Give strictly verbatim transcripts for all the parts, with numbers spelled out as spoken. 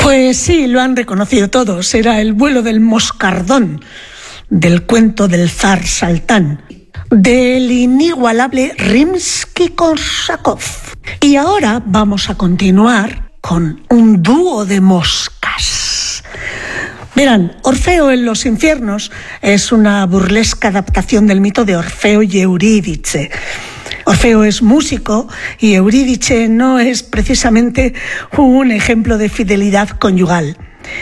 Pues sí, lo han reconocido todos. Era el vuelo del moscardón, del cuento del zar Saltán, del inigualable Rimski-Korsakov. Y ahora vamos a continuar con un dúo de moscas. Verán, Orfeo en los infiernos es una burlesca adaptación del mito de Orfeo y Eurídice. Orfeo es músico y Eurídice no es precisamente un ejemplo de fidelidad conyugal.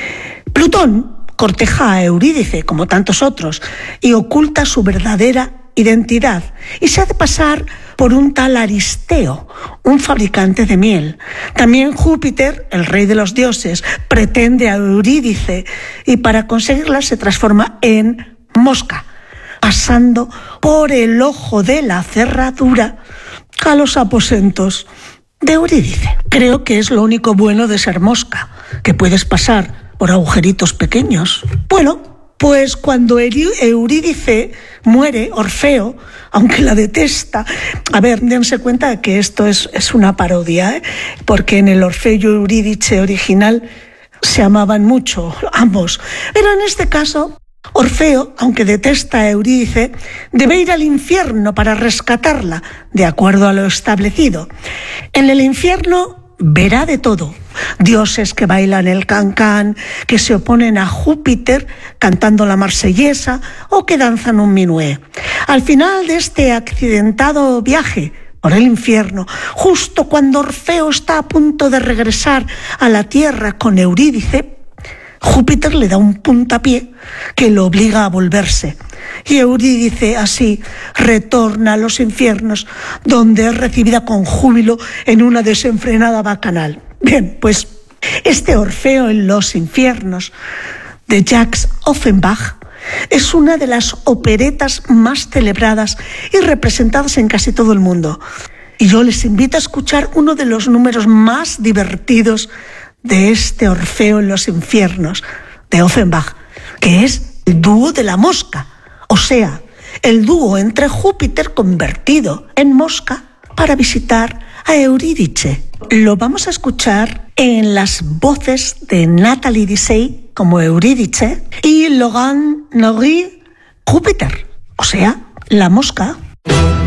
Plutón corteja a Eurídice, como tantos otros, y oculta su verdadera identidad y se hace pasar por un tal Aristeo, un fabricante de miel. También Júpiter, el rey de los dioses, pretende a Eurídice y para conseguirla se transforma en mosca, pasando por el ojo de la cerradura a los aposentos de Eurídice. Creo que es lo único bueno de ser mosca, que puedes pasar por agujeritos pequeños. Bueno, pues cuando Eurídice muere, Orfeo, aunque la detesta, a ver, dense cuenta de que esto es, es una parodia, ¿eh? Porque en el Orfeo y Eurídice original se amaban mucho, ambos. Pero en este caso, Orfeo, aunque detesta a Eurídice, debe ir al infierno para rescatarla, de acuerdo a lo establecido. En el infierno verá de todo: dioses que bailan el cancán, que se oponen a Júpiter cantando la marsellesa o que danzan un minué. Al final de este accidentado viaje por el infierno, justo cuando Orfeo está a punto de regresar a la tierra con Eurídice, Júpiter le da un puntapié que lo obliga a volverse. Y Eurídice así retorna a los infiernos, donde es recibida con júbilo en una desenfrenada bacanal. Bien, pues este Orfeo en los infiernos de Jacques Offenbach es una de las operetas más celebradas y representadas en casi todo el mundo. Y yo les invito a escuchar uno de los números más divertidos de este Orfeo en los infiernos de Offenbach, que es el dúo de la mosca, o sea, el dúo entre Júpiter convertido en mosca para visitar a Eurídice. Lo vamos a escuchar en las voces de Nathalie Dessay como Eurídice y Laurent Norrie, Júpiter, o sea, la mosca.